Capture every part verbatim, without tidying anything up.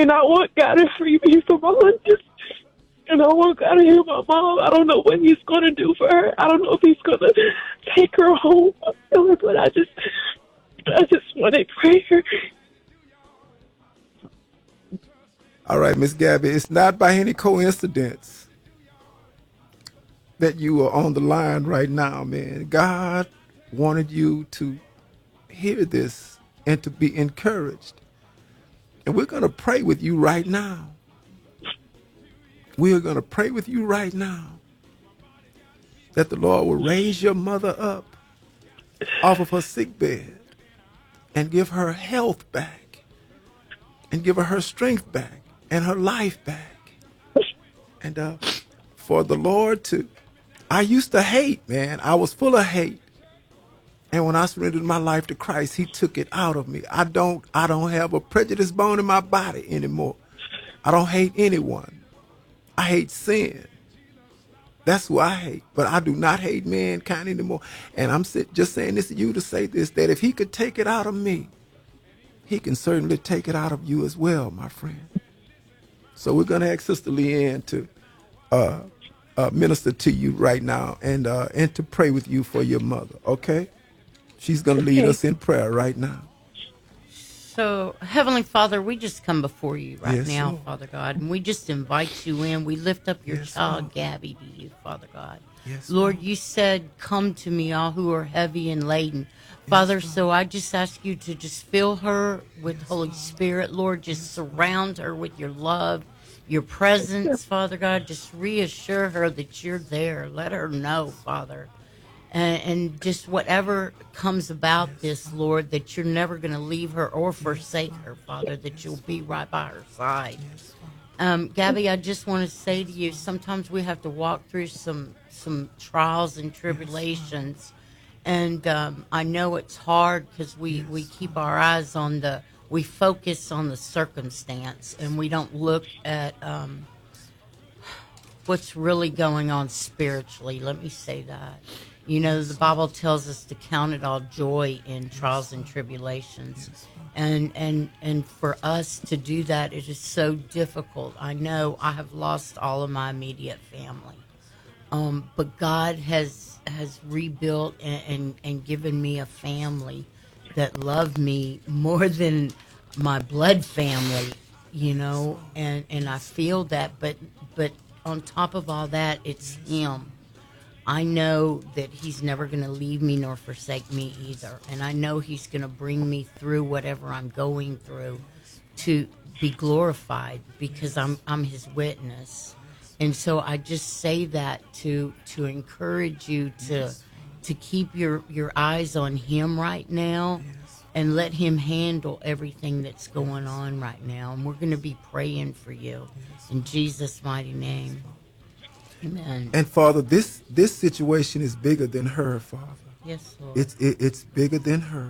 And I want God to free me from all of this. And I want God to hear my mom. I don't know what he's going to do for her. I don't know if he's going to take her home. But I just, I just want a prayer. All right, Miss Gabby, it's not by any coincidence that you are on the line right now, man. God wanted you to hear this and to be encouraged. And we're going to pray with you right now. We are going to pray with you right now that the Lord will raise your mother up off of her sick bed and give her health back and give her her strength back and her life back. And uh, for the Lord to, I used to hate, man. I was full of hate. And when I surrendered my life to Christ, he took it out of me. I don't, I don't have a prejudice bone in my body anymore. I don't hate anyone. I hate sin. That's who I hate. But I do not hate mankind anymore. And I'm just saying this to you to say this, that if he could take it out of me, he can certainly take it out of you as well, my friend. So we're going to ask Sister Leanne to uh, uh, minister to you right now and uh, and to pray with you for your mother, okay? She's going to lead Okay. us in prayer right now. So, Heavenly Father, we just come before you right Yes, now, Lord. Father God, and we just invite you in. We lift up your Yes, child, Lord. Gabby, to you, Father God. Yes, Lord, Lord. you said, come to me, all who are heavy and laden. Father, so I just ask you to just fill her with Holy Spirit, Lord. Just surround her with your love, your presence, Father God. Just reassure her that you're there. Let her know, Father. And, and just whatever comes about this, Lord, that you're never going to leave her or forsake her, Father, that you'll be right by her side. Um, Gabby, I just want to say to you, sometimes we have to walk through some some trials and tribulations. And um, I know it's hard because we, we keep our eyes on the, we focus on the circumstance and we don't look at um, what's really going on spiritually. Let me say that. You know, the Bible tells us to count it all joy in trials and tribulations. And, and, and for us to do that, it is so difficult. I know I have lost all of my immediate family. Um, but God has has rebuilt and, and, and given me a family that love me more than my blood family, you know, and, and I feel that. But but on top of all that, it's Him. I know that He's never going to leave me nor forsake me either. And I know He's going to bring me through whatever I'm going through to be glorified because I'm I'm His witness. And so I just say that to to encourage you to to keep your, your eyes on Him right now and let Him handle everything that's going on right now. And we're going to be praying for you in Jesus' mighty name. Amen. And Father, this this situation is bigger than her, Father. Yes, Lord. It's it, it's bigger than her.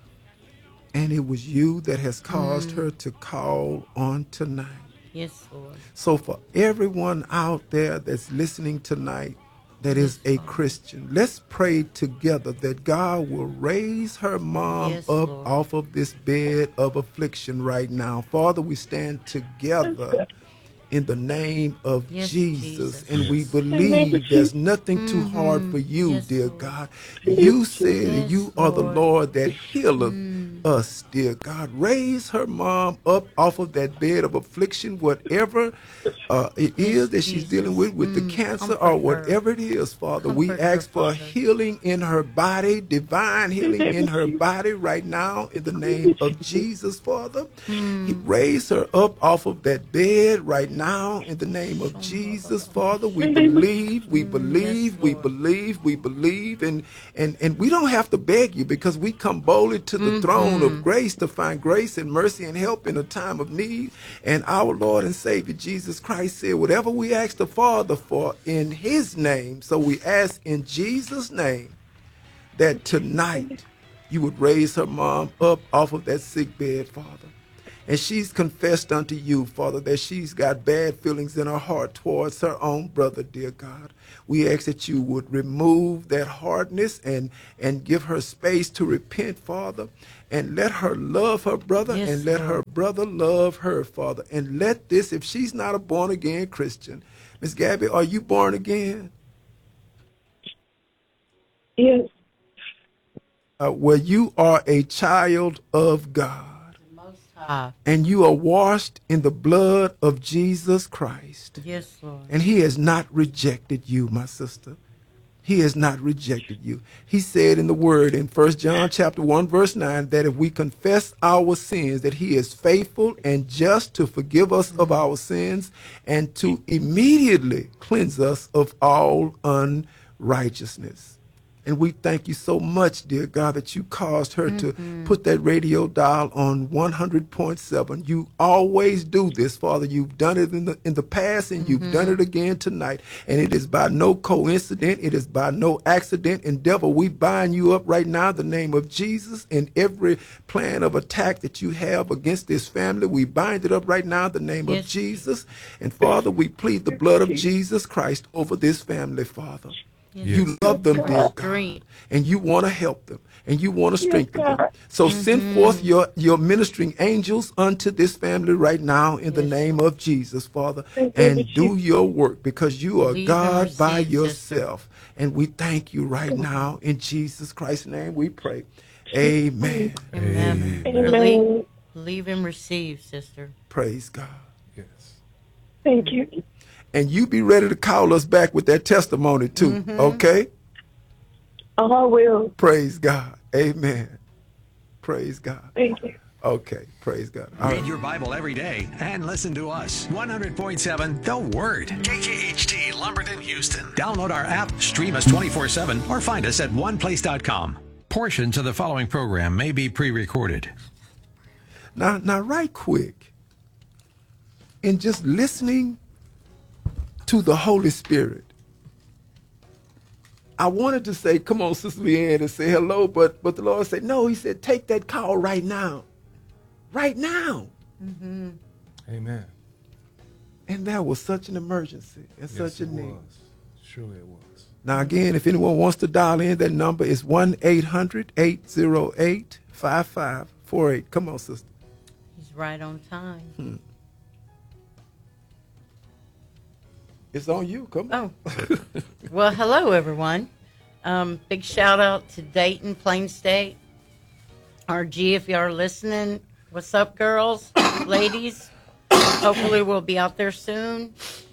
And it was you that has caused Mm. her to call on tonight. Yes, Lord. So for everyone out there that's listening tonight that is a Christian, let's pray together that God will raise her mom Yes, up Lord. off of this bed of affliction right now. Father, we stand together in the name of Yes, Jesus. Jesus. And we Yes. believe there's nothing too hard Mhm. for you, Yes, dear Lord. God. You said Yes, you are the Lord. Lord that healeth Mm. us, dear God. Raise her mom up off of that bed of affliction, whatever uh, it Yes, is that she's dealing with, with the Mm. cancer Comfort or her. whatever it is, Father. We Comfort her, ask for Father. healing in her body, divine healing in her body right now in the name of Jesus, Father. He Mm. raise her up off of that bed right now in the name of Jesus, Father. We believe, we Mm, believe, yes, we Lord. believe, we believe, and and and we don't have to beg you because we come boldly to the throne of Mhm. grace to find grace and mercy and help in a time of need. And our Lord and Savior Jesus Christ said, whatever we ask the Father for in His name, so we ask in Jesus' name that tonight you would raise her mom up off of that sick bed, Father. and she's confessed unto you, Father, that she's got bad feelings in her heart towards her own brother, dear God. We ask that you would remove that hardness and, and give her space to repent, Father, and let her love her brother Yes, and let Lord. her brother love her, Father. And let this, if she's not a born-again Christian, Miss Gabby, are you born again? Yes. Uh, well, you are a child of God, Most High. and you are washed in the blood of Jesus Christ. Yes, Lord. And he has not rejected you, my sister. He has not rejected you. He said in the word in First John chapter one, verse nine, that if we confess our sins, that he is faithful and just to forgive us of our sins and to immediately cleanse us of all unrighteousness. And we thank you so much, dear God, that you caused her mm-hmm. to put that radio dial on one hundred point seven. You always do this, Father. You've done it in the in the past, and mm-hmm. you've done it again tonight. And it is by no coincidence. It is by no accident. And devil, we bind you up right now in the name of Jesus. And every plan of attack that you have against this family, we bind it up right now in the name yes. of Jesus. And Father, we plead the blood of Jesus Christ over this family, Father. Yes. You love them, dear God, and you want to help them, and you want to strengthen yes, them. So mm-hmm. send forth your, your ministering angels unto this family right now in yes. the name of Jesus, Father, and do your work, because you are Leave God by yourself. Sister. And we thank you right now. In Jesus Christ's name we pray. Amen. Amen. Amen. Believe, believe and receive, sister. Praise God. Yes. Thank you. And you be ready to call us back with that testimony too, mm-hmm. okay? Oh, I will. Praise God. Amen. Praise God. Thank you. Okay, praise God. All Read right. your Bible every day and listen to us. one hundred point seven The Word. K K H T, Lumberton, Houston. Download our app, stream us twenty-four seven, or find us at one place dot com. Portions of the following program may be pre-recorded. Now, now, right quick, in just listening to the Holy Spirit, I wanted to say, come on, Sister Leanne, and say hello, but but the Lord said, no, he said, take that call right now. Right now. Mm-hmm. Amen. And that was such an emergency and yes, such a it need. Was. Surely it was. Now, again, if anyone wants to dial in, that number is one eight hundred, eight oh eight, five five four eight. Come on, sister. He's right on time. Hmm. It's on you. Come on. Oh. Well, hello, everyone. Um, big shout out to Dayton, Plain State. R G, if you are listening, what's up, girls, ladies? Hopefully we'll be out there soon.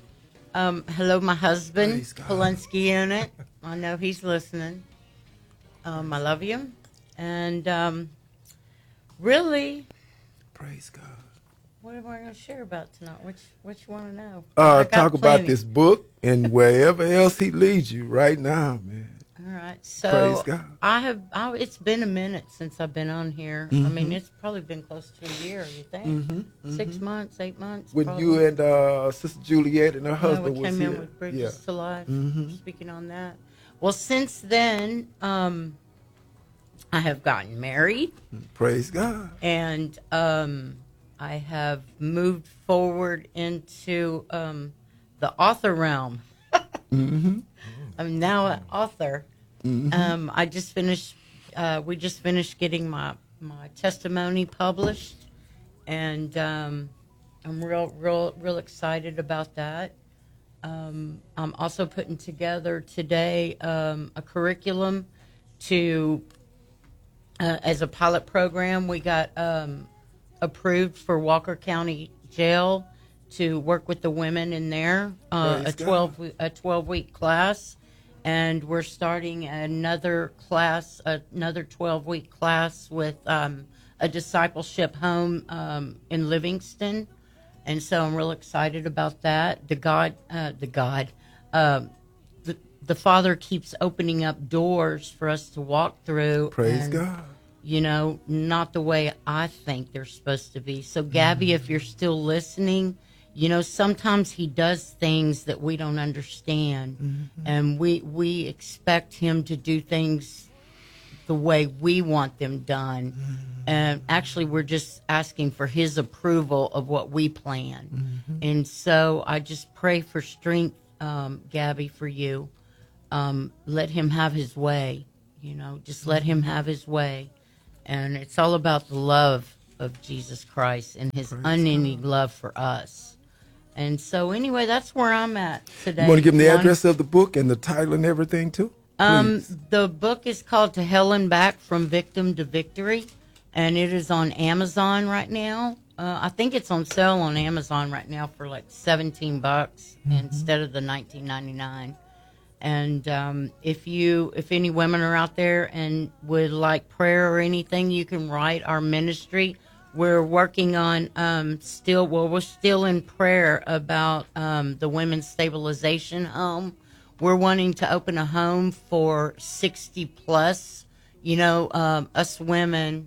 Um, hello, my husband, Polinsky in it. I know he's listening. Um, I love you. And um, really, praise God. What am I going to share about tonight? Which which you want to know? Uh, talk plenty. About this book and wherever else he leads you right now, man. All right. So praise God. I have. I, it's been a minute since I've been on here. Mm-hmm. I mean, it's probably been close to a year. You think? Mm-hmm. Mm-hmm. Six months, eight months. When probably. you and uh, Sister Juliet and her husband yeah, we was came here. in with Bridges yeah. to Life. Mm-hmm. Speaking on that. Well, since then, um, I have gotten married. Praise God. And um, I have moved forward into um, the author realm. mm-hmm. I'm now an author. Mm-hmm. Um, I just finished. Uh, we just finished getting my my testimony published, and um, I'm real, real, real excited about that. Um, I'm also putting together today um, a curriculum to uh, as a pilot program. We got um, approved for Walker County Jail to work with the women in there. Uh, a twelve a twelve week class. And we're starting another class, another twelve-week class with um, a discipleship home um, in Livingston, and so I'm real excited about that. The God, uh, the God, uh, the the Father keeps opening up doors for us to walk through. Praise and, God. You know, not the way I think they're supposed to be. So, Gabby, mm-hmm. if you're still listening. You know, sometimes he does things that we don't understand, mm-hmm. and we we expect him to do things the way we want them done. Mm-hmm. And actually, we're just asking for his approval of what we plan. Mm-hmm. And so I just pray for strength, um, Gabby, for you. Um, let him have his way, you know, just let him have his way. And it's all about the love of Jesus Christ and his Praise unending God. Love for us. And so anyway, that's where I'm at today. You want to give them the address of the book and the title and everything too? Um, the book is called To Hell and Back, From Victim to Victory, and it is on Amazon right now. Uh, I think it's on sale on Amazon right now for like seventeen bucks mm-hmm. instead of the nineteen ninety-nine. And um, if you, if any women are out there and would like prayer or anything, you can write our ministry. We're working on um, still, well, we're still in prayer about um, the Women's Stabilization Home. We're wanting to open a home for sixty plus. You know, um, us women,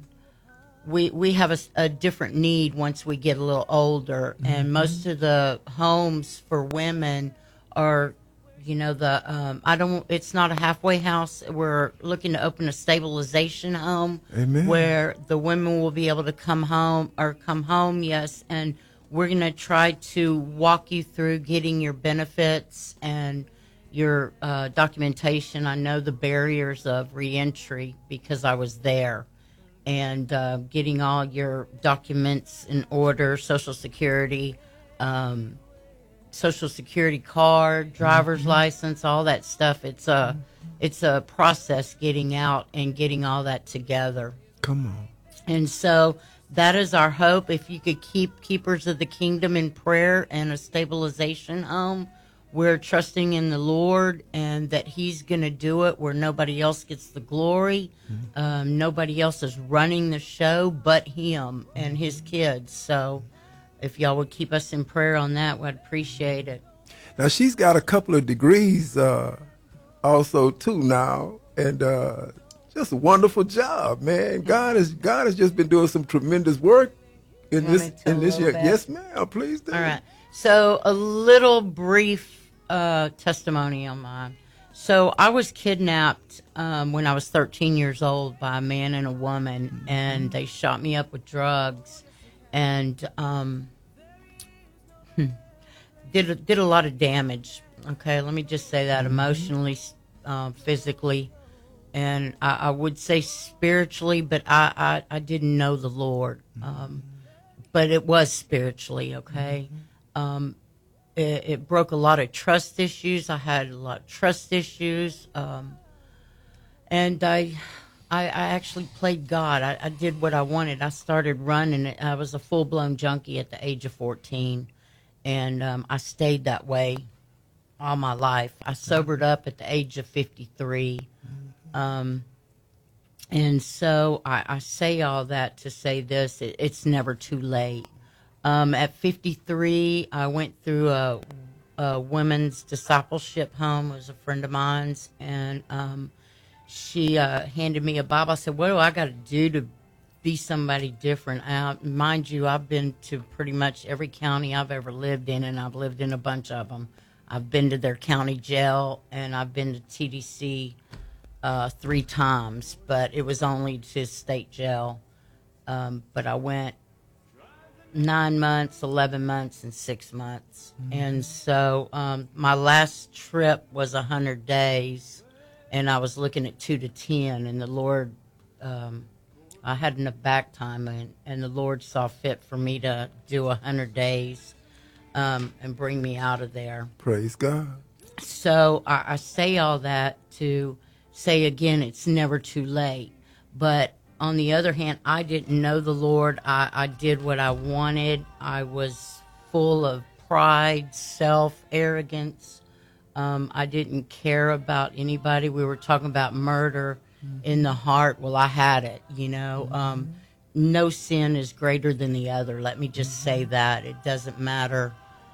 we we have a, a different need once we get a little older, mm-hmm. and most of the homes for women are, you know, the um, I don't. It's not a halfway house. We're looking to open a stabilization home. Amen. Where the women will be able to come home or come home. Yes, and we're going to try to walk you through getting your benefits and your uh, documentation. I know the barriers of reentry because I was there, and uh, getting all your documents in order, Social Security. Um, Social Security card, driver's mm-hmm. license, all that stuff. It's a, it's a process getting out and getting all that together. Come on. And so that is our hope. If you could keep Keepers of the Kingdom in prayer and a stabilization home, we're trusting in the Lord and that he's going to do it where nobody else gets the glory. Mm-hmm. Um, nobody else is running the show but him and his kids. So if y'all would keep us in prayer on that, we'd appreciate it. Now, she's got a couple of degrees uh, also, too, now. And uh, just a wonderful job, man. God has God has just been doing some tremendous work in this in this year. Bit? Yes, ma'am. Please do. All right. So a little brief uh, testimony on mine. So I was kidnapped um, when I was thirteen years old by a man and a woman, and they shot me up with drugs. And um, did a, did a lot of damage. Okay, let me just say that emotionally, uh, physically, and I, I would say spiritually, but I, I, I didn't know the Lord. Um, but it was spiritually, okay. Um, it, it broke a lot of trust issues. I had a lot of trust issues, um, and I. I, I actually played God. I, I did what I wanted. I started running. I was a full-blown junkie at the age of fourteen, and um, I stayed that way all my life. I sobered up at the age of fifty-three, um, and so I, I say all that to say this. It, it's never too late. Um, at fifty-three, I went through a, a women's discipleship home. It was a friend of mine's, and um, she uh, handed me a Bible. I said, what do I got to do to be somebody different? Uh, mind you, I've been to pretty much every county I've ever lived in, and I've lived in a bunch of them. I've been to their county jail, and I've been to T D C uh, three times, but it was only to state jail. Um, but I went nine months, eleven months, and six months. Mm-hmm. And so um, my last trip was one hundred days. And I was looking at two to ten, and the Lord, um, I had enough back time, and, and the Lord saw fit for me to do a hundred days um, and bring me out of there. Praise God. So I, I say all that to say again, it's never too late. But on the other hand, I didn't know the Lord. I, I did what I wanted. I was full of pride, self, arrogance. Um, I didn't care about anybody. We were talking about murder mm-hmm. in the heart. Well, I had it, you know. Mm-hmm. Um, no sin is greater than the other. Let me just mm-hmm. say that. It doesn't matter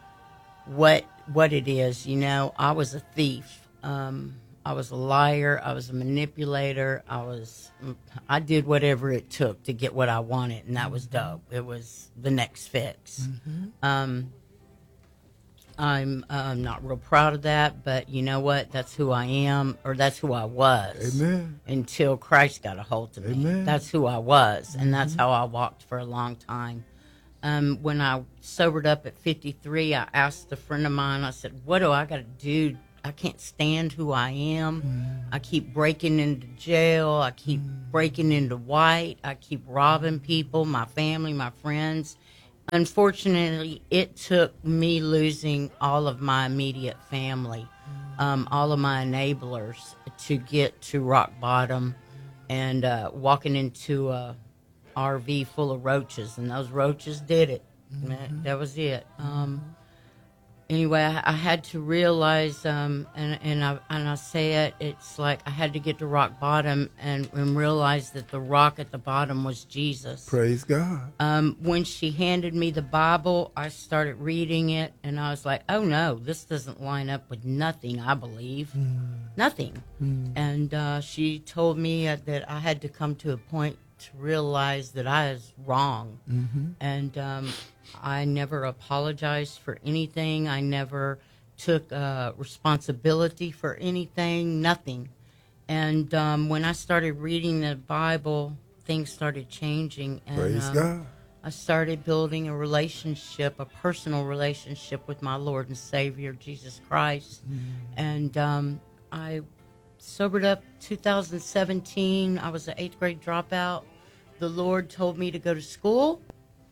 what what it is, you know. I was a thief. Um, I was a liar. I was a manipulator. I was. I did whatever it took to get what I wanted, and that was dope. It was the next fix. Mm-hmm. Um, I'm uh, not real proud of that, but you know what? That's who I am, or that's who I was. Amen. Until Christ got a hold of me. Amen. That's who I was, and Mm-hmm. that's how I walked for a long time. Um, when I sobered up at fifty-three, I asked a friend of mine, I said, what do I got to do? I can't stand who I am. Mm. I keep breaking into jail. I keep mm. breaking into white. I keep robbing people, my family, my friends. Unfortunately, it took me losing all of my immediate family, um, all of my enablers, to get to rock bottom and uh, walking into a R V full of roaches. And those roaches did it. Mm-hmm. That, that was it. Um, anyway, I, I had to realize, um, and, and, I, and I say it, it's like I had to get to rock bottom and, and realize that the rock at the bottom was Jesus. Praise God. Um, when she handed me the Bible, I started reading it, and I was like, oh, no, this doesn't line up with nothing I believe. Mm. Nothing. Mm. And uh, she told me uh, that I had to come to a point to realize that I was wrong. Mm-hmm. And um, I never apologized for anything. I never took uh, responsibility for anything, nothing. And um, when I started reading the Bible, things started changing. And, Praise um, God. I started building a relationship, a personal relationship with my Lord and Savior, Jesus Christ. Mm. And um, I sobered up two thousand seventeen. I was an eighth grade dropout. The Lord told me to go to school.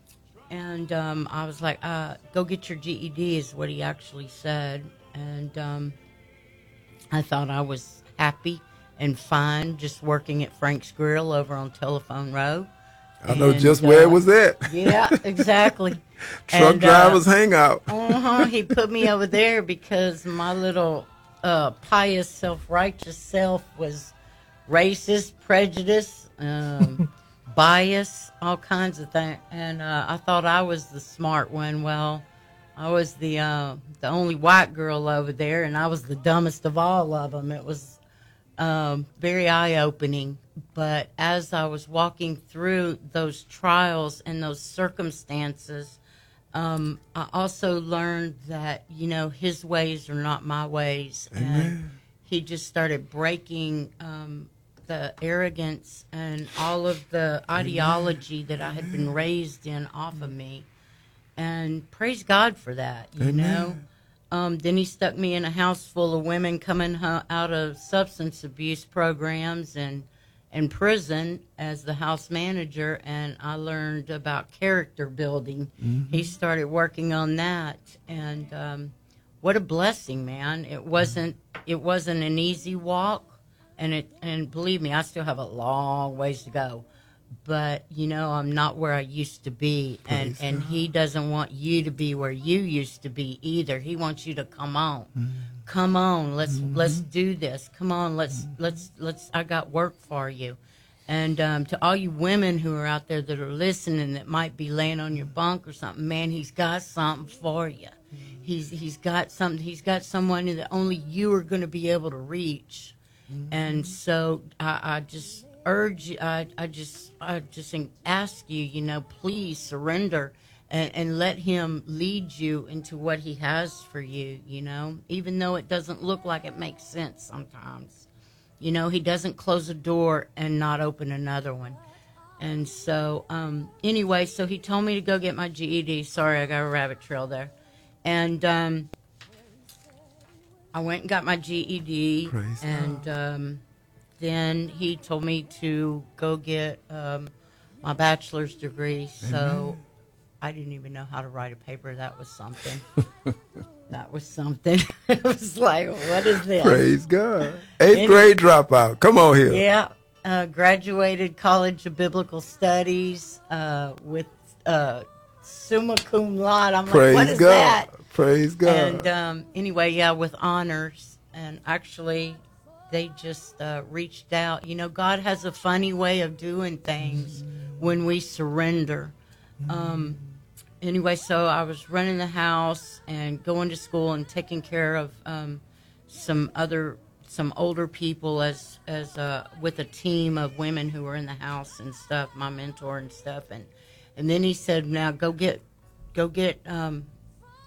And um, I was like, uh, go get your G E D is what he actually said. And um, I thought I was happy and fine just working at Frank's Grill over on Telephone Row. I know and, just uh, where it was at. Yeah, exactly. Truck and, drivers uh, hangout. uh-huh, he put me over there because my little uh, pious, self-righteous self was racist, prejudice, um, bias, all kinds of things. And uh, I thought I was the smart one. Well, I was the uh, the only white girl over there, and I was the dumbest of all of them. It was um, very eye-opening. But as I was walking through those trials and those circumstances, um, I also learned that, you know, his ways are not my ways. Amen. And he just started breaking um, the arrogance and all of the ideology that I had been raised in off of me. And praise God for that, you Amen. know. Um, then he stuck me in a house full of women coming ho- out of substance abuse programs and in prison as the house manager, and I learned about character building. Mm-hmm. He started working on that, and um, what a blessing, man! It wasn't it wasn't an easy walk, and it and believe me, I still have a long ways to go. But you know, I'm not where I used to be, and Praise and God. he doesn't want you to be where you used to be either. He wants you to come on. Mm-hmm. Come on, let's mm-hmm. let's do this. Come on, let's mm-hmm. let's let's. I got work for you, and um, to all you women who are out there that are listening, that might be laying on your bunk or something, man, he's got something for you. Mm-hmm. He's he's got something. He's got someone that only you are going to be able to reach, mm-hmm. and so I, I just urge you. I I just I just ask you, you know, please surrender. And, and let him lead you into what he has for you, you know, even though it doesn't look like it makes sense sometimes. You know, he doesn't close a door and not open another one. And so, um, anyway, so he told me to go get my G E D. Sorry, I got a rabbit trail there. And um, I went and got my G E D. Praise and God. Um, then he told me to go get um, my bachelor's degree. So Amen. I didn't even know how to write a paper. That was something. That was something. It was like, what is this? Praise God. Eighth Any- grade dropout. Come on here. Yeah. Uh, graduated College of Biblical Studies uh, with uh, summa cum laude. I'm Praise like, what is God. that? Praise God. And um, anyway, yeah, with honors. And actually, they just uh, reached out. You know, God has a funny way of doing things when we surrender. Um, anyway, so I was running the house and going to school and taking care of um, some other, some older people as as uh, with a team of women who were in the house and stuff, my mentor and stuff. And and then he said, "Now go get, go get um,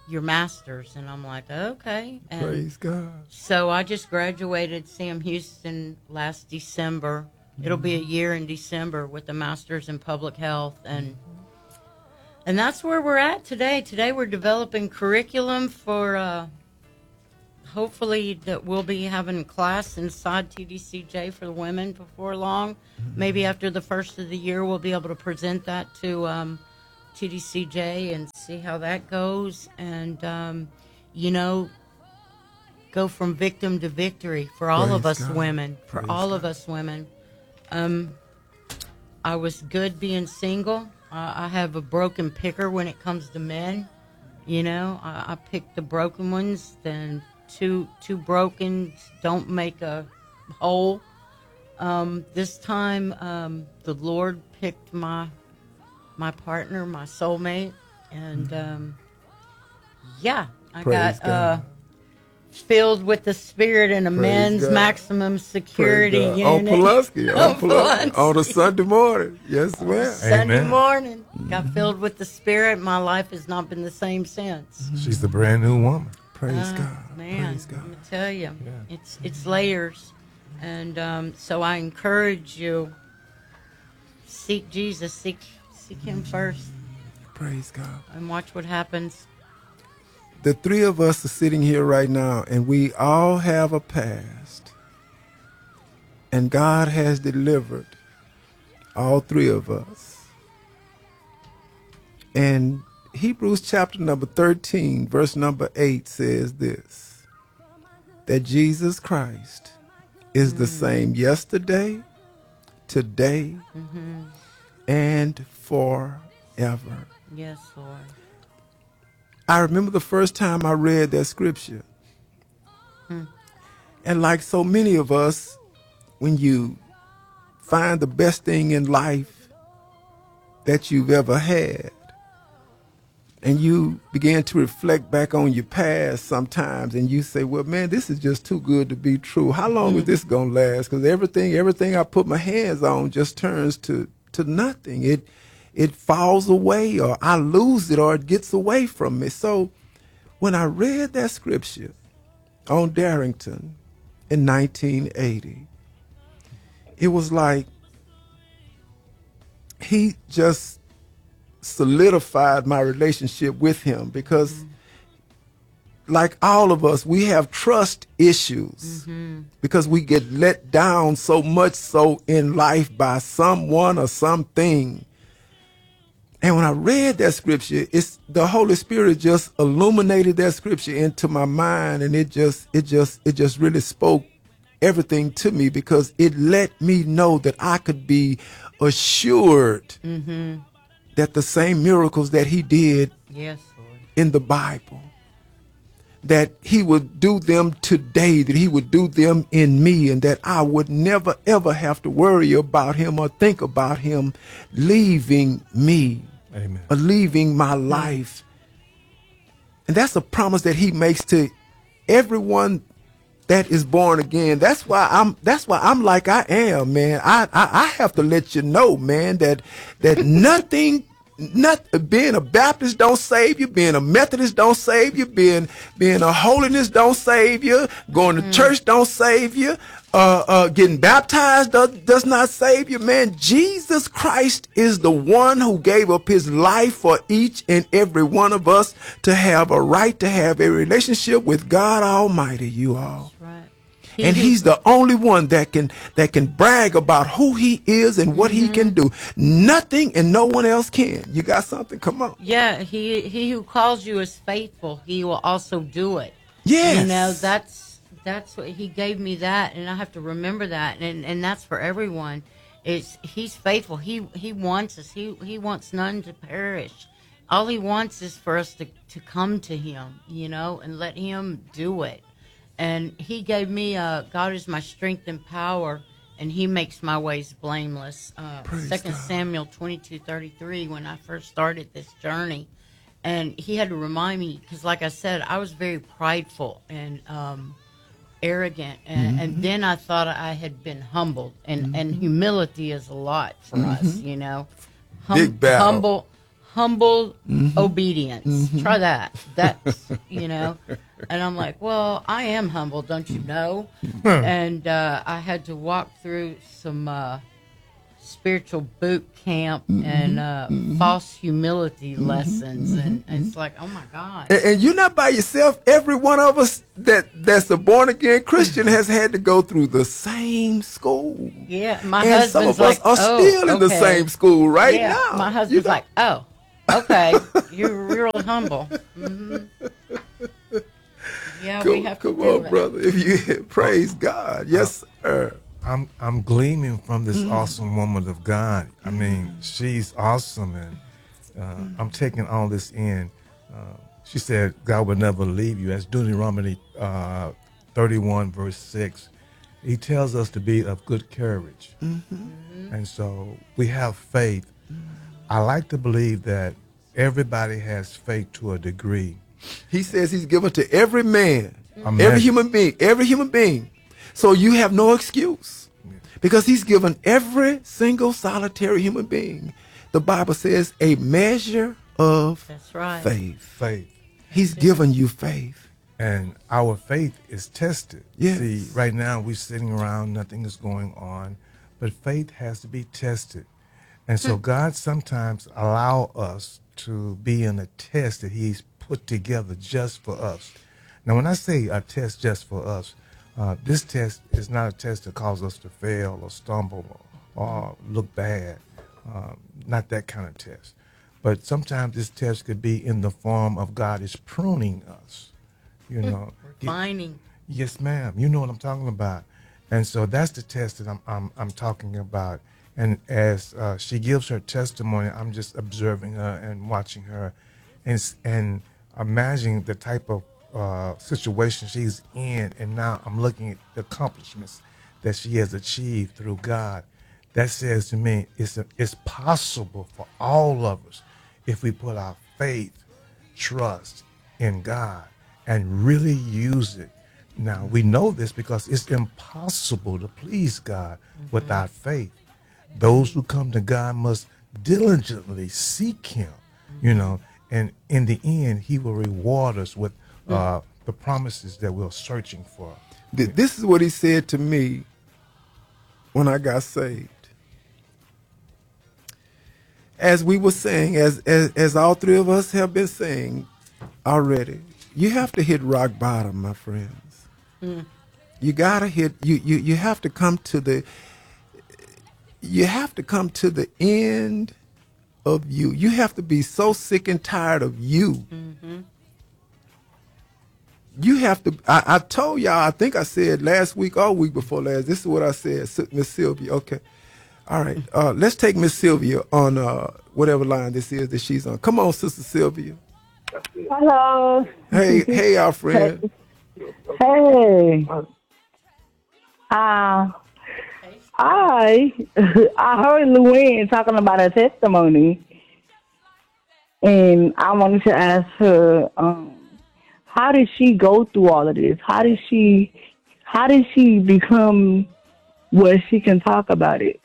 your master's. And I'm like, okay. And Praise God. so I just graduated Sam Houston last December. It'll be a year in December with a master's in public health. And and that's where we're at today. Today we're developing curriculum for, uh, hopefully that we'll be having class inside T D C J for the women before long. Maybe after the first of the year we'll be able to present that to um, T D C J and see how that goes. And, um, you know, go from victim to victory for all Praise of us God. women, for Praise all God. of us women. Um, I was good being single. Uh, I have a broken picker when it comes to men. You know, I, I pick the broken ones. Then two two broken don't make a whole. Um, this time, um, the Lord picked my my partner, my soulmate, and um, yeah, I Praise got. God. Uh, filled with the Spirit in a Praise men's God. maximum security Praise God. On unit. Pulaski. On On Pulaski. Pulaski. On a Sunday morning. Yes, ma'am. Sunday Amen. morning, got filled with the Spirit. My life has not been the same since. She's the brand new woman. Praise Uh, God. Man, Praise I'm God. gonna tell you, Yeah. it's it's layers, and um, so I encourage you: seek Jesus, seek seek Him first, Praise God. and watch what happens. The three of us are sitting here right now, and we all have a past. And God has delivered all three of us. And Hebrews chapter number thirteen, verse number eight says this, that Jesus Christ is the same yesterday, today, and forever. Yes, Lord. I remember the first time I read that scripture. And like so many of us, when you find the best thing in life that you've ever had, and you begin to reflect back on your past sometimes, and you say, well, man, this is just too good to be true. How long is this going to last? Because everything, everything I put my hands on just turns to, to nothing. It, it falls away, or I lose it, or it gets away from me. So when I read that scripture on Darrington in nineteen eighty, it was like he just solidified my relationship with him, because like all of us, we have trust issues because we get let down so much so in life by someone or something. And when I read that scripture, it's the Holy Spirit just illuminated that scripture into my mind, and it just it just it just really spoke everything to me, because it let me know that I could be assured Mm-hmm. that the same miracles that he did Yes, Lord. in the Bible, that he would do them today, that he would do them in me, and that I would never ever have to worry about him or think about him leaving me. Amen. Or leaving my life. And that's a promise that he makes to everyone that is born again. That's why I'm that's why I'm like I am, man. I I, I have to let you know, man, that that nothing not being a Baptist don't save you, being a Methodist don't save you, being being a holiness don't save you, going to church don't save you, uh, uh, getting baptized does, does not save you, man. Jesus Christ is the one who gave up his life for each and every one of us to have a right to have a relationship with God Almighty, you all. Right. And who- he's the only one that can that can brag about who he is and what he can do. Nothing and no one else can. You got something? Come on. Yeah, he he who calls you is faithful. He will also do it. Yes. You know, that's that's what he gave me that, and I have to remember that, and and that's for everyone. It's he's faithful. He he wants us. He he wants none to perish. All he wants is for us to to come to him, you know, and let him do it. And he gave me, uh, God is my strength and power, and he makes my ways blameless. Uh, Praise Second God. Samuel twenty-two thirty-three, when I first started this journey. And he had to remind me, because like I said, I was very prideful and um, arrogant. And, and then I thought I had been humbled. And, and humility is a lot for us, you know. Hum- Big battle. Humble, humble obedience. Try that. That's, you know. And I'm like, well, I am humble, don't you know? And uh, I had to walk through some uh, spiritual boot camp and uh, false humility lessons. And, and it's like, oh, my God. And, and you're not by yourself. Every one of us that, that's a born-again Christian has had to go through the same school. Yeah, my and husband's some of us like, are oh, still in the okay. same school right yeah, now. my husband's like, oh, okay, you're real humble. Mm-hmm. Yeah, Come, we have to come do on, it. brother. If you praise God, yes, sir. I'm I'm gleaming from this awesome woman of God. I mean, she's awesome, and uh, I'm taking all this in. Uh, she said, "God will never leave you." That's Deuteronomy uh, thirty-one, verse six. He tells us to be of good courage, mm-hmm. and so we have faith. I like to believe that everybody has faith to a degree. He says he's given to every man, Amen. every human being, every human being. So you have no excuse because he's given every single solitary human being, the Bible says, a measure of That's right. faith. Faith. He's given you faith. And our faith is tested. Yes. See, right now we're sitting around, nothing is going on, but faith has to be tested. And so God sometimes allow us to be in a test that he's put together just for us. Now, when I say a test just for us, uh, this test is not a test that causes us to fail or stumble or, or look bad. Uh, not that kind of test. But sometimes this test could be in the form of God is pruning us. You know, Refining. yes, ma'am. You know what I'm talking about. And so that's the test that I'm I'm, I'm talking about. And as uh, she gives her testimony, I'm just observing her and watching her, and s- and imagining the type of uh, situation she's in. And now I'm looking at the accomplishments that she has achieved through God. That says to me, it's a, it's possible for all of us if we put our faith, trust in God, and really use it. Now, we know this because it's impossible to please God mm-hmm. without faith. Those who come to God must diligently seek him, mm-hmm. you know, and in the end, he will reward us with uh, mm-hmm. the promises that we're searching for. This is what he said to me when I got saved. As we were saying, as, as, as all three of us have been saying already, you have to hit rock bottom, my friends. Mm. You gotta hit. You, you you have to come to the. You have to come to the end of you. You have to be so sick and tired of you. Mm-hmm. You have to. I, I told y'all. I think I said last week or week before last. This is what I said, Miss Sylvia. Okay, all right. Uh, let's take Miss Sylvia on uh, whatever line this is that she's on. Come on, Sister Sylvia. Hello. Hey, hey, our friend. Hey. Uh, I I heard Luann talking about her testimony, and I wanted to ask her, um, how did she go through all of this? How did she, how did she become where she can talk about it?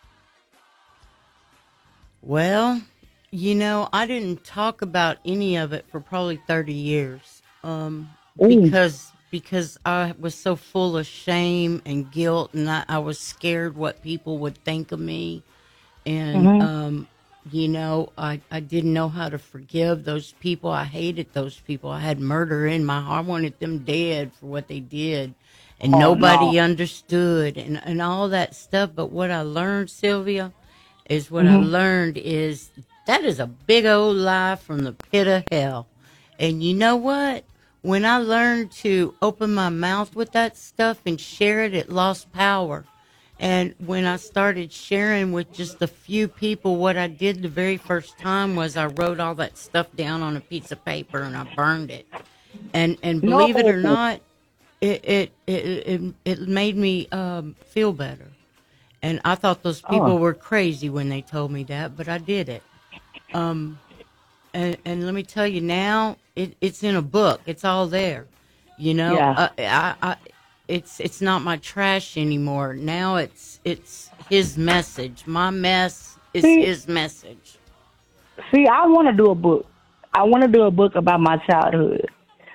Well, you know, I didn't talk about any of it for probably thirty years, um, because because I was so full of shame and guilt, and I, I was scared what people would think of me, and mm-hmm. um, you know, I, I didn't know how to forgive those people. I hated those people. I had murder in my heart. I wanted them dead for what they did, and oh, nobody no. understood, and, and all that stuff. But what I learned, Sylvia, is what mm-hmm. I learned is that is a big old lie from the pit of hell. And you know what? When I learned to open my mouth with that stuff and share it, it lost power. And when I started sharing with just a few people, what I did the very first time was I wrote all that stuff down on a piece of paper and I burned it. And and believe no. it or not, it it it it, it made me um, feel better. And I thought those people oh. were crazy when they told me that, but I did it. Um, and, and let me tell you now, it, it's in a book. It's all there. You know, yeah. uh, I, I, it's it's not my trash anymore. Now it's it's his message. My mess is see, his message. See, I want to do a book. I want to do a book about my childhood.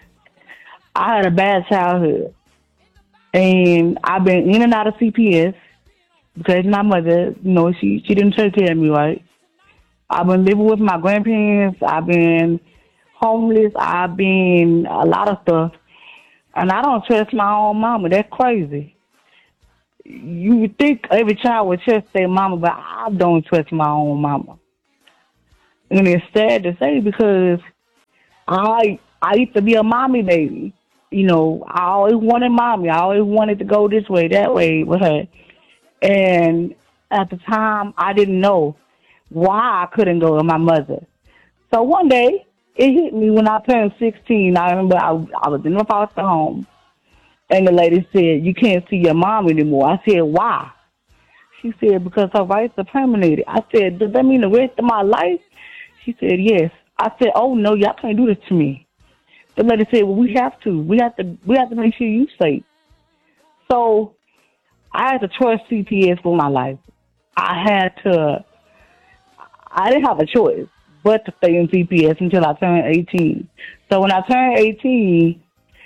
I had a bad childhood, and I've been in and out of C P S because my mother, you know, she she didn't take care of me right. I've been living with my grandparents. I've been homeless. I've been a lot of stuff, and I don't trust my own mama. That's crazy. You would think every child would trust their mama, but I don't trust my own mama. And it's sad to say because I I used to be a mommy baby. You know, I always wanted mommy. I always wanted to go this way, that way with her. And at the time, I didn't know why I couldn't go with my mother. So one day, it hit me when I turned sixteen. I remember I, I was in my foster home, and the lady said, "You can't see your mom anymore." I said, "Why?" She said, "Because her rights are terminated." I said, "Does that mean the rest of my life?" She said, "Yes." I said, "Oh no, y'all can't do this to me." The lady said, "Well, we have to. We have to. We have to make sure you're safe." So I had to trust C P S for my life. I had to. I didn't have a choice but to stay in C P S until I turned eighteen. So when I turned eighteen,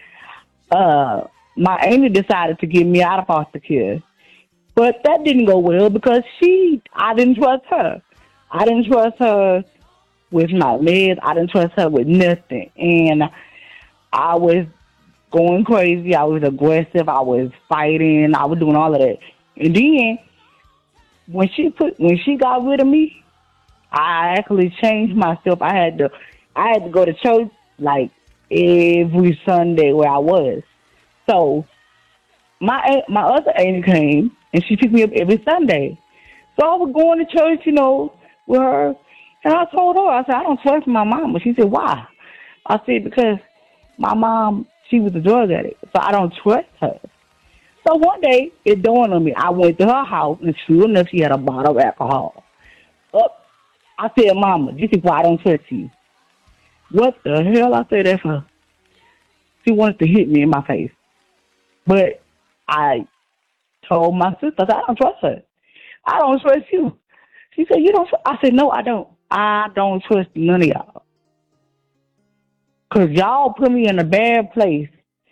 uh, my auntie decided to get me out of foster care. But that didn't go well because she, I didn't trust her. I didn't trust her with my meds. I didn't trust her with nothing. And I was going crazy. I was aggressive. I was fighting. I was doing all of that. And then when she put, when she got rid of me, I actually changed myself. I had to, I had to go to church like every Sunday where I was. So my my other auntie came and she picked me up every Sunday. So I was going to church, you know, with her. And I told her, I said, I don't trust my mama. She said, why? I said, because my mom, she was a drug addict, so I don't trust her. So one day, it dawned on me. I went to her house, and sure enough, she had a bottle of alcohol. Up, I said, Mama, this is why I don't trust you. What the hell I said that for? She wanted to hit me in my face. But I told my sister, I said, I don't trust her. I don't trust you. She said, you don't trust? I said, no, I don't. I don't trust none of y'all. Because y'all put me in a bad place.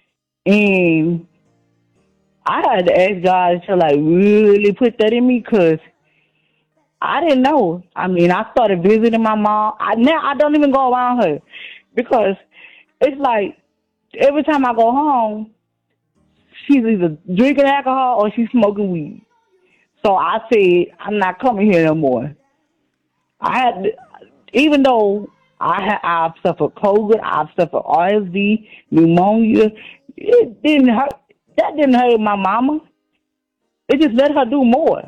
And I had to ask God to, like, really put that in me because I didn't know. I mean, I started visiting my mom. I now I don't even go around her because it's like every time I go home, she's either drinking alcohol or she's smoking weed. So I said, I'm not coming here no more. I had, to, even though I had, I've suffered COVID, I've suffered R S V, pneumonia. It didn't hurt. That didn't hurt my mama. It just let her do more.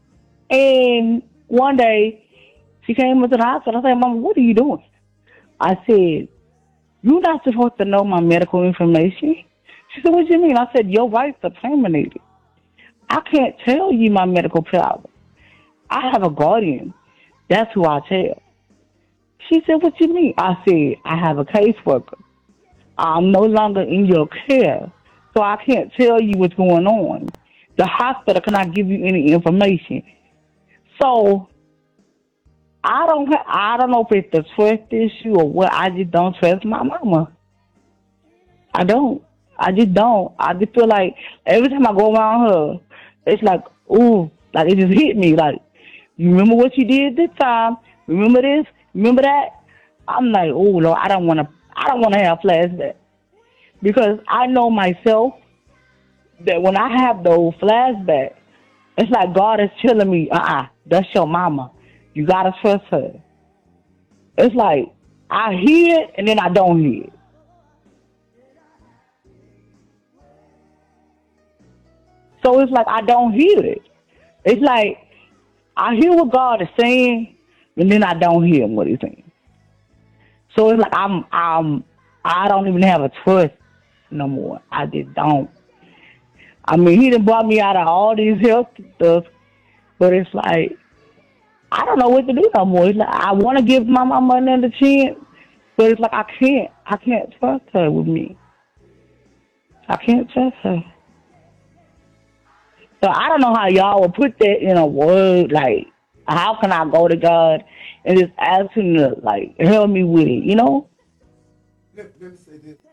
And one day, she came into the hospital. I said, Mama, what are you doing? I said, you're not supposed to know my medical information. She said, what do you mean? I said, your rights are terminated. I can't tell you my medical problem. I have a guardian. That's who I tell. She said, what you mean? I said, I have a caseworker. I'm no longer in your care, so I can't tell you what's going on. The hospital cannot give you any information. So I don't ha- I don't know if it's the trust issue or what. I just don't trust my mama. I don't. I just don't. I just feel like every time I go around her, it's like, ooh, like it just hit me. Like, you remember what you did this time? Remember this? Remember that? I'm like, oh Lord, I don't want to. I don't want to have flashbacks because I know myself that when I have those flashbacks, it's like God is telling me, uh-uh, that's your mama. You got to trust her. It's like I hear it and then I don't hear it. So it's like I don't hear it. It's like I hear what God is saying and then I don't hear what he's saying. So it's like I'm, I'm, I don't even have a trust no more. I just don't. I mean, he done brought me out of all these health stuff, but it's like, I don't know what to do no more. It's like, I want to give my mama another chance, but it's like, I can't. I can't trust her with me. I can't trust her. So I don't know how y'all would put that in a word, like, How can I go to God and just ask Him to like help me with it? You know? Let, let me say this,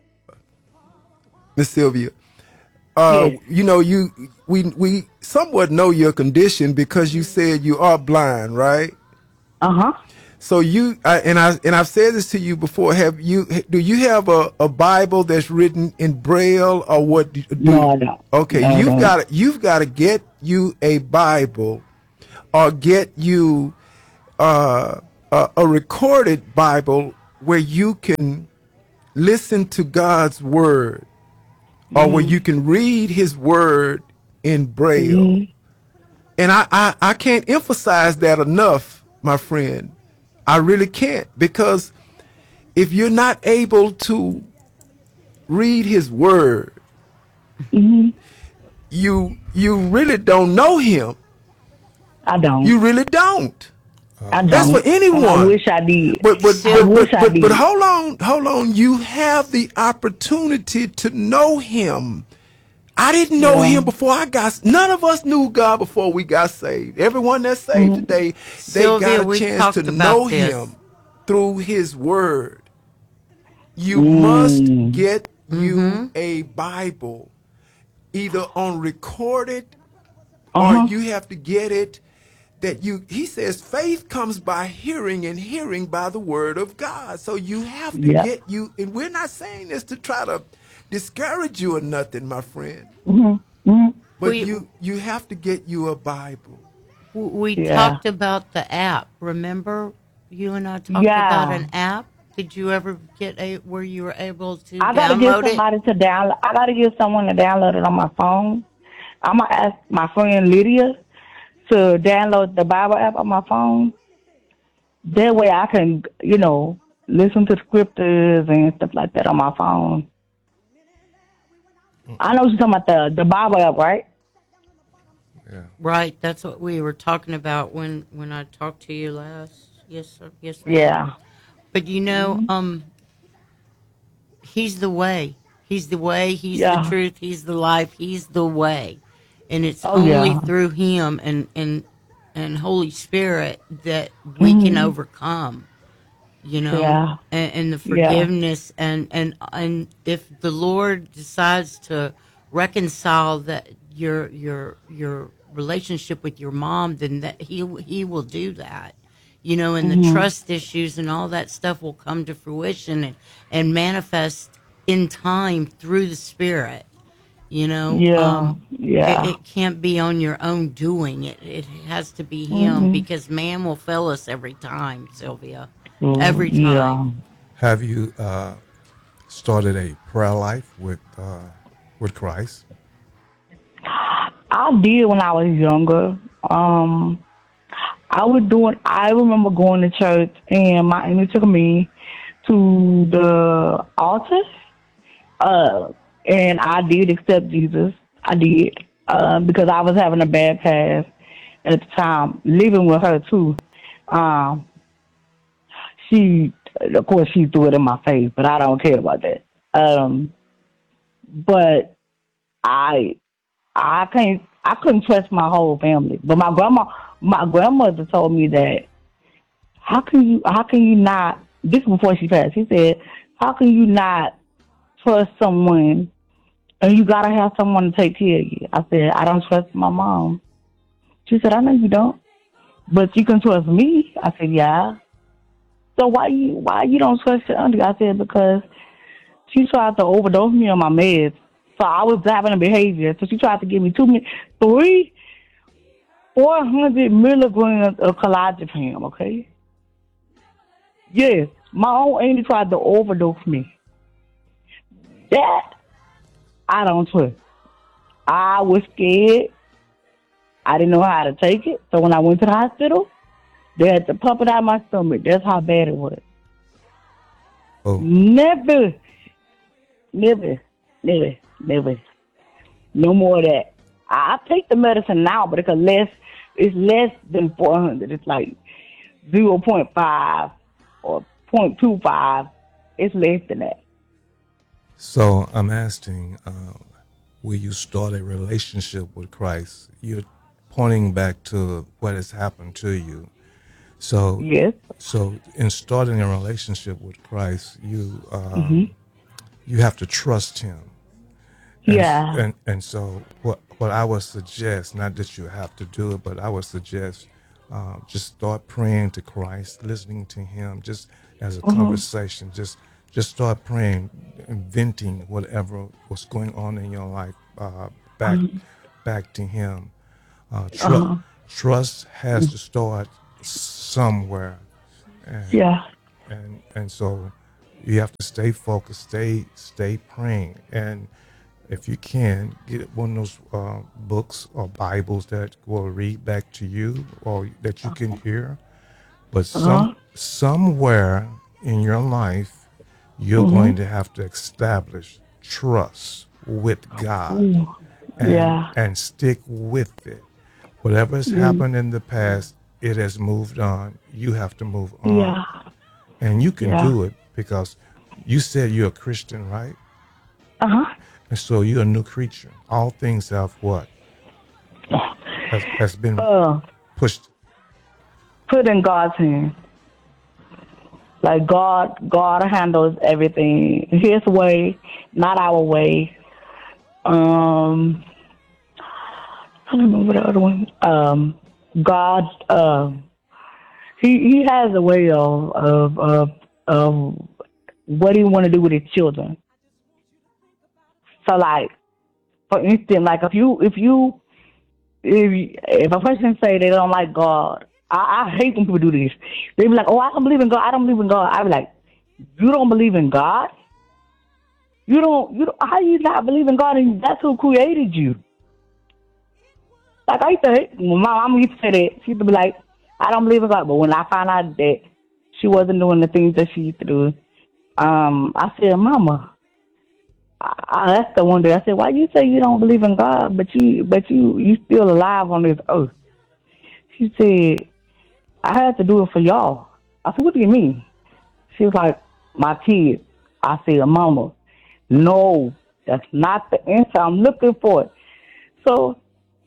Miss Sylvia. Uh, Yes. you know, you we we somewhat know your condition because you said you are blind, right? Uh huh. So you I, and I and I've said this to you before. Have you do you have a, a Bible that's written in Braille or what? Do, do No, I don't. Okay, No, I you've don't. got to you've got to get you a Bible, or get you uh, a, a recorded Bible where you can listen to God's word, or where you can read His word in Braille. And I, I, I can't emphasize that enough, my friend. I really can't, because if you're not able to read His word, you you really don't know Him. I don't. You really don't. I don't. That's for anyone. I wish I did. But but I but, wish but, I but, did. but hold on, hold on. You have the opportunity to know Him. I didn't know Yeah. Him before I got. None of us knew God before we got saved. Everyone that's saved Mm-hmm. today, they Sylvia, got a we chance talked to about know this. Him through His Word. You Mm. must get you a Bible, either on recorded, Uh-huh. or you have to get it. That you, He says, faith comes by hearing, and hearing by the word of God. So you have to Yeah. get you, and we're not saying this to try to discourage you or nothing, my friend. Mm-hmm. Mm-hmm. But We- you you have to get you a Bible. We Yeah. talked about the app. Remember, you and I talked Yeah. about an app. Did you ever get a where you were able to I gotta get download it? somebody to download. I gotta get someone to download it on my phone. I'm gonna ask my friend Lydia to download the Bible app on my phone. That way, I can, you know, listen to scriptures and stuff like that on my phone. I know you're talking about the the Bible app, right? Yeah. Right, that's what we were talking about when when I talked to you last. Yes, sir. Yes, ma'am. Yeah. But you know, um, He's the way. He's the way. He's Yeah. the truth. He's the life. He's the way, and it's Oh, only yeah. through Him and and and Holy Spirit that we can overcome. You know, Yeah. and, and the Yeah. forgiveness, and and and if the Lord decides to reconcile that your your your relationship with your mom, then that he he will do that. You know, and the trust issues and all that stuff will come to fruition and, and manifest in time through the Spirit. You know, Yeah. um, Yeah. It, it can't be on your own doing. It it has to be Him, because man will fail us every time, Sylvia. Every time. Yeah. Have you uh, started a prayer life with uh, with Christ? I did when I was younger. Um, I was doing. I remember going to church, and my auntie took me to the altar, uh, and I did accept Jesus. I did uh, because I was having a bad past at the time, living with her too. Um, she, of course, she threw it in my face, but I don't care about that. Um, but I I can't. I couldn't trust my whole family. But my grandma, my grandmother told me that how can you, how can you not? This is before she passed. She said, how can you not trust someone, and you gotta have someone to take care of you? I said, I don't trust my mom. She said, I know you don't, but you can trust me. I said, yeah. So why you why you don't trust your auntie? I said, because she tried to overdose me on my meds. So I was having a behavior. So she tried to give me two, mi- three, four hundred milligrams of clozapam. Okay. Yes, my own auntie tried to overdose me. That I don't trust. I was scared. I didn't know how to take it. So when I went to the hospital, they had to pump it out of my stomach. That's how bad it was. Oh, Never, never, never, never. No more of that. I, I take the medicine now, but it's a less. It's less than four hundred. It's like zero point five or zero point two five. It's less than that. so I'm asking, uh, will you start a relationship with Christ? You're pointing back to what has happened to you. So, Yes. so in starting a relationship with Christ, you um, Mm-hmm. you have to trust Him. And, Yeah. And and so what what I would suggest, not that you have to do it, but I would suggest um, just start praying to Christ, listening to Him, just as a Mm-hmm. conversation. Just just start praying and venting whatever was going on in your life uh, back back to Him. Uh, tru- Uh-huh. Trust has to start somewhere, and, Yeah. and and so you have to stay focused, stay stay praying, and if you can get one of those uh, books or Bibles that will read back to you or that you can hear. But some Uh-huh. somewhere in your life, you're going to have to establish trust with God and Yeah. and stick with it. Whatever has happened in the past, it has moved on. You have to move on. Yeah. And you can Yeah. do it because you said you're a Christian, right? Uh-huh. And so you're a new creature. All things have what? Has, has been Uh, pushed. put in God's hand. Like God, God handles everything His way, not our way. Um, I don't remember the other one. Um, God, um, He He has a way of of of, of what He want to do with His children. So, like, for instance, like if you if you if if a person say they don't like God, I, I hate when people do this. They be like, "Oh, I don't believe in God. I don't believe in God." I be like, "You don't believe in God? You don't. You don't, how you not believe in God? And that's who created you." Like I used to hate. When my mom used to say that, she used to be like, "I don't believe in God." But when I found out that she wasn't doing the things that she used to do, um, I said, "Mama." I asked her one day. I said, "Why you say you don't believe in God, but you, but you, you still alive on this earth?" She said, "I had to do it for y'all." I said, "What do you mean?" She was like, "My kids." I said, "Mama, no, that's not the answer I'm looking for." So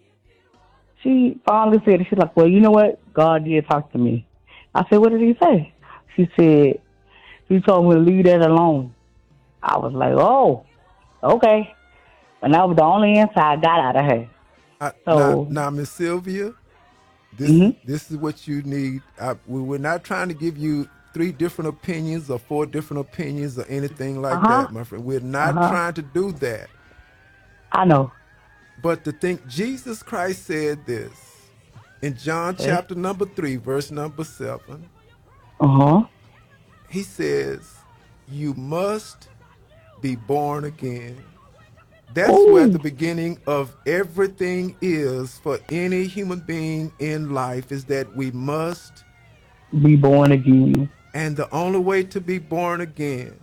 she finally said, she's like, "Well, you know what? God did talk to me." I said, "What did He say?" She said, "He told me to leave that alone." I was like, "Oh. Okay." And that was the only answer I got out of her. I, now, So, now, Miss Sylvia, this Mhm. this is what you need. I, we, we're not trying to give you three different opinions or four different opinions or anything like Uh-huh. that, my friend. We're not Uh-huh. trying to do that. I know. But to think Jesus Christ said this in John Okay. chapter number three, verse number seven. Uh-huh. He says, "You must be born again." That's Ooh. where the beginning of everything is for any human being in life, is that we must, Be born again. and the only way to be born again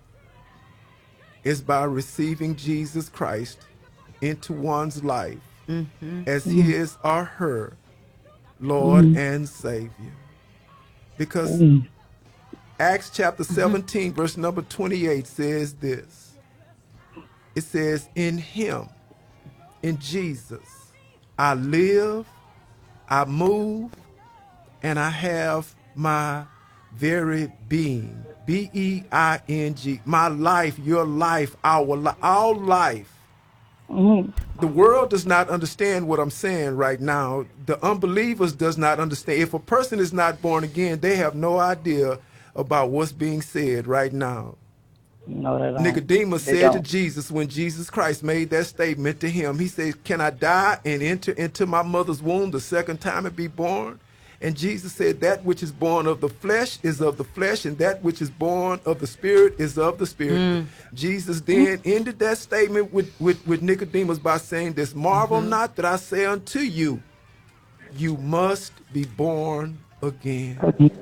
is by receiving Jesus Christ into one's life as his or her Lord and Savior. Because Mm. Acts chapter seventeen, verse number twenty-eight says this. It says, "In Him, in Jesus, I live, I move, and I have my very being." B E I N G. My life, your life, our li- our life. Mm. The world does not understand what I'm saying right now. The unbelievers does not understand. If a person is not born again, they have no idea about what's being said right now. No, they don't. Nicodemus They said to don't. Jesus when Jesus Christ made that statement to him, he said, "Can I die and enter into my mother's womb the second time and be born?" And Jesus said, "That which is born of the flesh is of the flesh, and that which is born of the spirit is of the spirit." Jesus then ended that statement with, with, with Nicodemus by saying this, "Marvel not that I say unto you, you must be born again."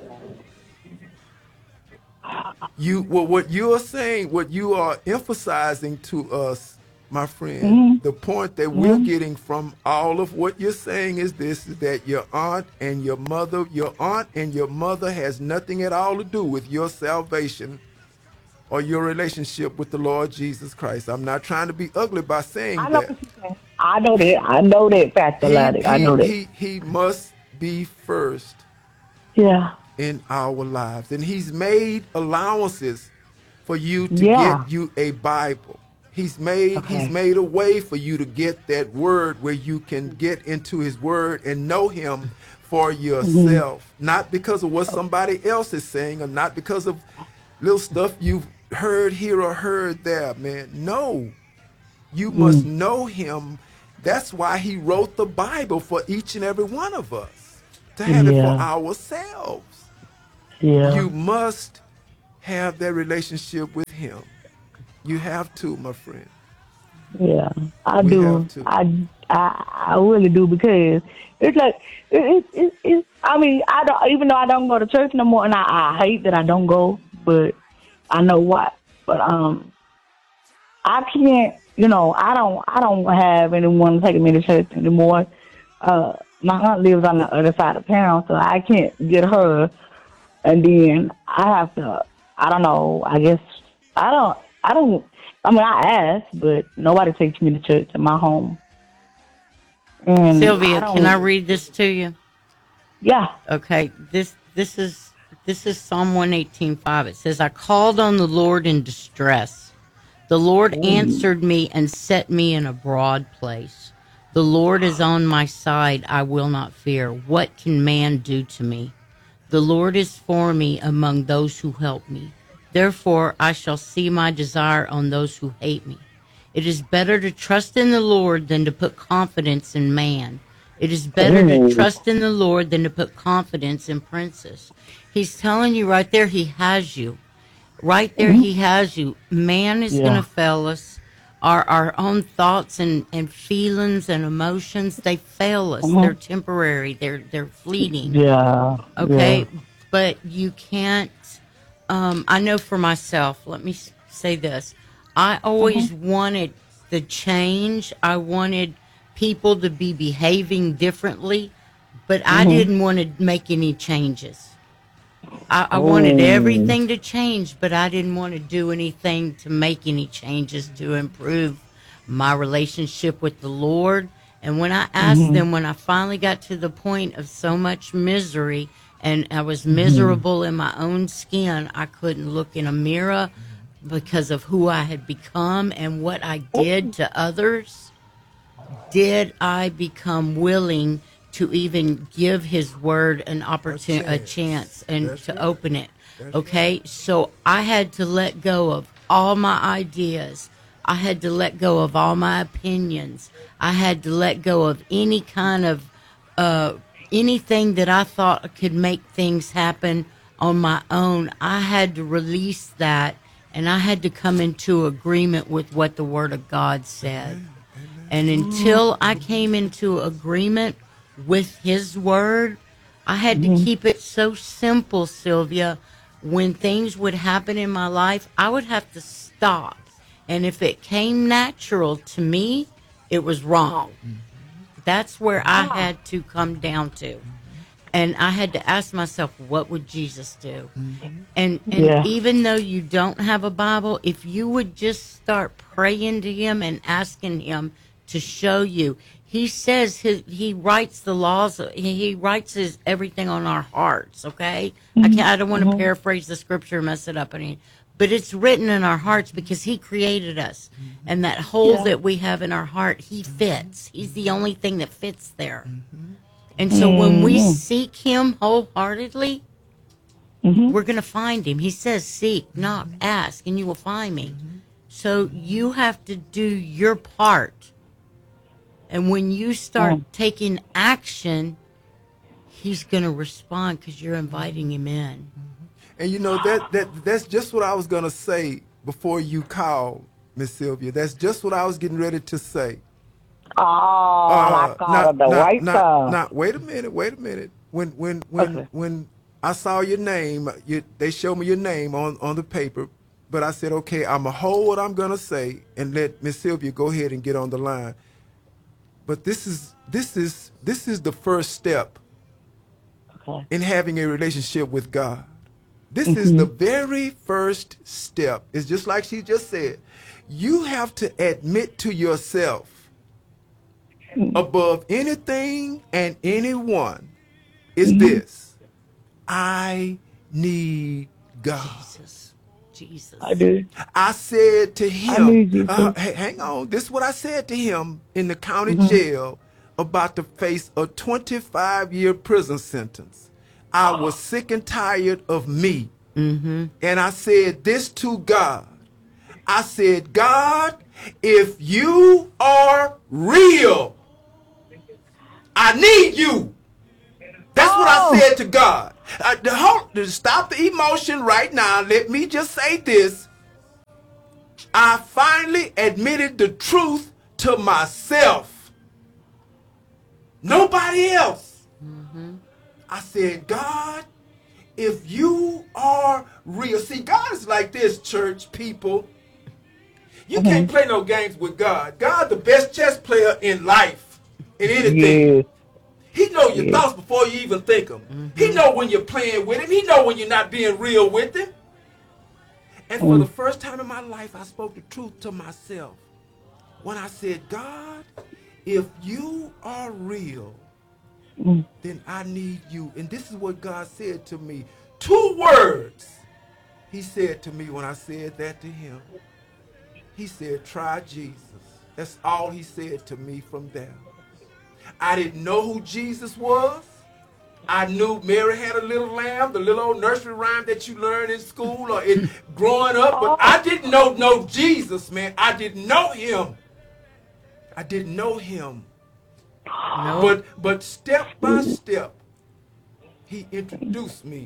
You well, what you are saying, what you are emphasizing to us, my friend, the point that we're getting from all of what you're saying is this: is that your aunt and your mother, your aunt and your mother has nothing at all to do with your salvation or your relationship with the Lord Jesus Christ. I'm not trying to be ugly by saying I know that. what you're saying. I know that. I know that, Pastor He, Lottie. I know he, that. he, he must be first Yeah. in our lives. And he's made allowances for you to Yeah. get you a Bible. He's made he's Okay. made a way for you to get that word where you can get into his word and know him for yourself. Not because of what somebody else is saying or not because of little stuff you've heard here or heard there, man. No. You must know him. That's why he wrote the Bible for each and every one of us. To have it for Yeah. ourselves. Yeah. You must have that relationship with him. You have to, my friend. Yeah, I We do. have to. I, I I really do because it's like it, it, it, it's. I mean, I don't. Even though I don't go to church no more, and I, I hate that I don't go, but I know why. But um, I can't. You know, I don't. I don't have anyone taking me to church anymore. Uh, my aunt lives on the other side of town, so I can't get her, and then I have to. I don't know. I guess I don't. I don't. I mean, I asked, but nobody takes me to church in my home. And Sylvia, I can I don't- read this to you? Yeah. Okay, this this is this is Psalm one eighteen five. It says, "I called on the Lord in distress. The Lord answered me and set me in a broad place. The Lord is on my side; I will not fear. What can man do to me? The Lord is for me among those who help me. Therefore, I shall see my desire on those who hate me. It is better to trust in the Lord than to put confidence in man. It is better to trust in the Lord than to put confidence in princes." He's telling you right there, he has you. Right there, he has you. Man is Yeah. going to fail us. Our our own thoughts and, and feelings and emotions, they fail us. They're temporary. They're they're fleeting. Yeah. Okay, Yeah. but you can't. Um, I know for myself. Let me s- say this: I always wanted the change. I wanted people to be behaving differently, but I didn't want to make any changes. I, I wanted everything to change, but I didn't want to do anything to make any changes to improve my relationship with the Lord. And when I asked them, when I finally got to the point of so much misery and I was miserable in my own skin, I couldn't look in a mirror because of who I had become and what I did to others. Did I become willing to even give his word an opportunity, a chance, and That's to right. open it? That's Okay, so I had to let go of all my ideas. I had to let go of all my opinions. I had to let go of any kind of uh, anything that I thought could make things happen on my own. I had to release that, and I had to come into agreement with what the Word of God said. And until I came into agreement with His Word, I had to keep it so simple, Sylvia. When things would happen in my life, I would have to stop. And if it came natural to me, it was wrong. That's where I had to come down to. And I had to ask myself, what would Jesus do? And, and Yeah. even though you don't have a Bible, if you would just start praying to Him and asking Him to show you. He says his, he writes the laws. He, he writes his everything on our hearts. Okay, I can't. I don't want to paraphrase the scripture and mess it up. Any, but it's written in our hearts because He created us, and that hole Yeah. that we have in our heart, He fits. He's the only thing that fits there. And so when we seek Him wholeheartedly, we're going to find Him. He says, "Seek, knock, ask, and you will find me." So you have to do your part. And when you start Mm. taking action, He's going to respond because you're inviting Him in. And you know that that that's just what I was gonna say before you called, Miss Sylvia. That's just what I was getting ready to say. Oh, I called the now, right now, time. now, wait a minute, wait a minute. When when when Okay. when I saw your name, you, they showed me your name on, on the paper, but I said, okay, I'm gonna hold what I'm gonna say and let Miss Sylvia go ahead and get on the line. But this is this is this is the first step Okay. in having a relationship with God. This is the very first step. It's just like she just said. You have to admit to yourself above anything and anyone is this: I need God. Jesus. Jesus. I do. I said to I him, need you, uh, too. hey, hang on, this is what I said to him in the county jail, about to face a twenty-five year prison sentence. I was sick and tired of me. Mm-hmm. And I said this to God. I said, God, if you are real, I need you. That's what I said to God. Uh, the whole, to stop the emotion right now, let me just say this. I finally admitted the truth to myself. Nobody else. Mm-hmm. I said, God, if you are real. See, God is like this, church people. You Mm-hmm. can't play no games with God. God, the best chess player in life, in anything. Yes. He know your Yeah. thoughts before you even think them. Mm-hmm. He know when you're playing with him. He know when you're not being real with him. And for the first time in my life, I spoke the truth to myself. When I said, God, if you are real, Mm. then I need you. And this is what God said to me. Two words he said to me when I said that to him. He said, try Jesus. That's all he said to me from there. I didn't know who Jesus was. I knew Mary had a little lamb, the little old nursery rhyme that you learn in school or in growing up, but I didn't know no Jesus, man. I didn't know him. I didn't know him. No. But but step by step, he introduced me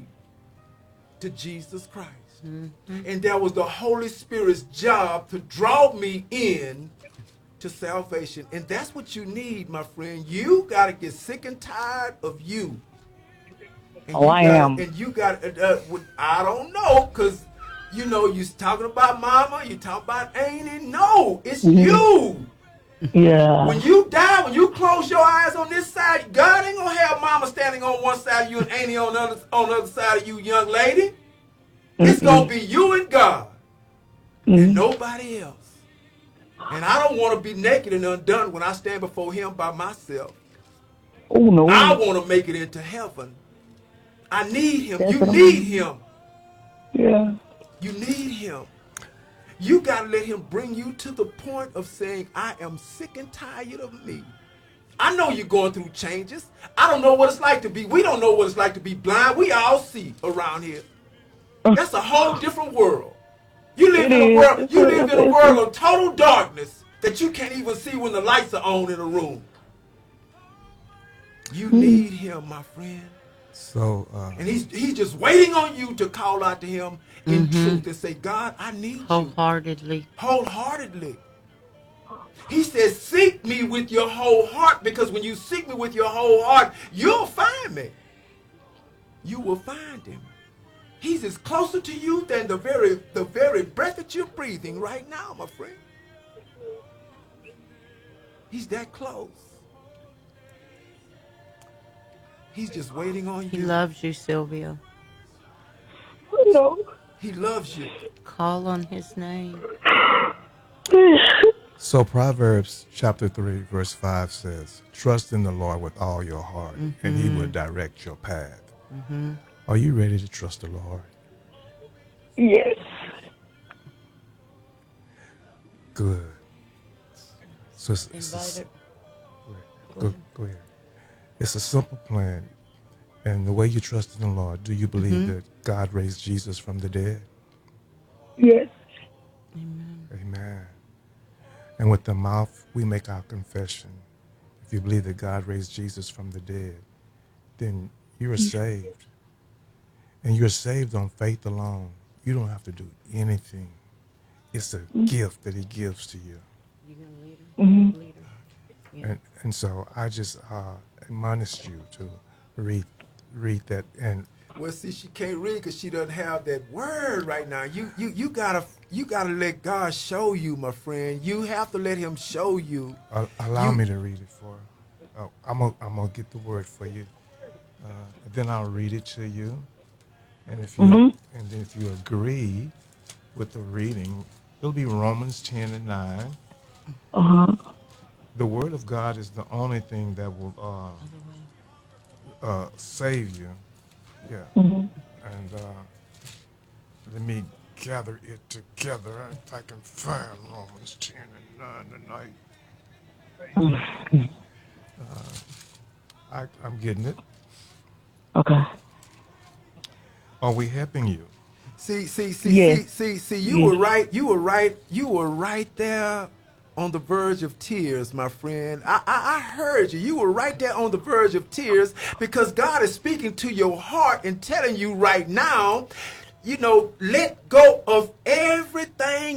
to Jesus Christ. Mm-hmm. And that was the Holy Spirit's job to draw me in to salvation. And that's what you need, my friend. You got to get sick and tired of you. And Oh, you I gotta, am. And you got to, uh, uh, I don't know, because, you know, you're talking about mama, you talking about Annie. No, it's Mm-hmm. you. Yeah. When you die, when you close your eyes on this side, God ain't going to have mama standing on one side of you and Annie on the other, on the other side of you, young lady. It's going to be you and God and nobody else. And I don't want to be naked and undone when I stand before him by myself. Oh, no. I want to make it into heaven. I need him. You Definitely. need him. Yeah. You need him. You got to let him bring you to the point of saying, I am sick and tired of me. I know you're going through changes. I don't know what it's like to be. We don't know what it's like to be blind. We all see around here. That's a whole different world. You live It in a is. world. It's You a- live in a it's world a- of total darkness that you can't even see when the lights are on in a room. You need him, my friend. So, uh, And he's he's just waiting on you to call out to him in Mhm. truth and say, God, I need you Wholeheartedly. wholeheartedly. He says, seek me with your whole heart, because when you seek me with your whole heart, you'll find me. You will find him. He's as closer to you than the very the very breath that you're breathing right now, my friend. He's that close. He's just waiting on He you. loves you, Sylvia. No. He loves you. Call on his name. so Proverbs chapter three, verse five says, trust in the Lord with all your heart, and he will direct your path. Mm-hmm. Are you ready to trust the Lord? Yes. Good. So it's, it's a, Invite it. go, go ahead. It's a simple plan. And the way you trust in the Lord, do you believe Mhm. that God raised Jesus from the dead? Yes. Amen. Amen. And with the mouth, we make our confession. If you believe that God raised Jesus from the dead, then you are saved. And you're saved on faith alone. You don't have to do anything. It's a gift that he gives to you. You gonna lead her? Mhm. Lead her. Yeah. And, and so I just uh, admonish you to read read that. And Well, see, she can't read because she doesn't have that word right now. You, you, you gotta, you gotta let God show you, my friend. You have to let Him show you. uh, allow You- me to read it for her. Oh, I'm gonna I'm gonna get the word for you. Uh, then I'll read it to you. And if you Mhm. and then if you agree with the reading, it'll be Romans ten and nine. Uh huh. the Word of God is the only thing that will uh, uh, save you. Yeah. Mm-hmm. And uh, let me gather it together. If I can find Romans ten and nine tonight. Uh, I, I'm getting it. Okay. Are we helping you? See, see, see, Yes. see, see, see, you Yes. were right, you were right, you were right there on the verge of tears, my friend. I, I, I heard you. You were right there on the verge of tears because God is speaking to your heart and telling you right now, you know, let go of everything